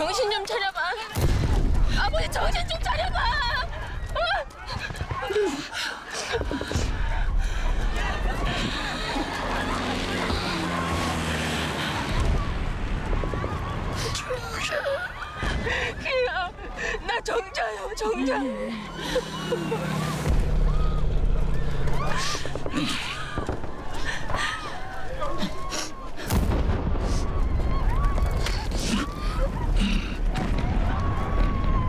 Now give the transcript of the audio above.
정신 좀 차려봐. 아버지 정신 좀 차려봐. 기야, 나 정자요, 정자.